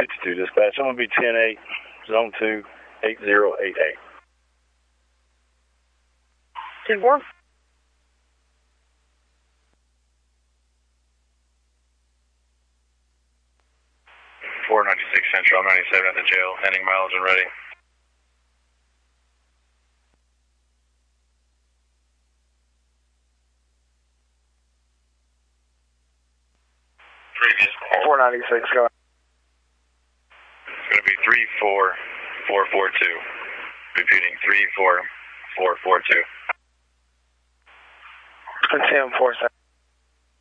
52 dispatch. I'm going to be 10-8, zone 2, 8088. 10-4. 496 Central, 97 at the jail, ending mileage and ready. Previous call. 496, go ahead. It's going to be 34442. Repeating, 34442. 10-4, sir.